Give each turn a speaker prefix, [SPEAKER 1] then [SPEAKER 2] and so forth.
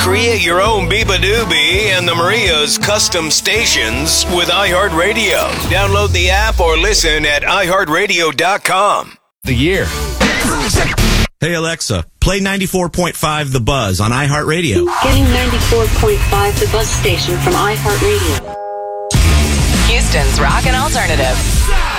[SPEAKER 1] Create your own Beeba-Doobie and the Maria's custom stations with iHeartRadio. Download the app or listen at iHeartRadio.com.
[SPEAKER 2] The year.
[SPEAKER 3] Hey Alexa, play 94.5 The Buzz on iHeartRadio.
[SPEAKER 4] Getting 94.5 The Buzz station from iHeartRadio.
[SPEAKER 5] Houston's Rock and Alternative.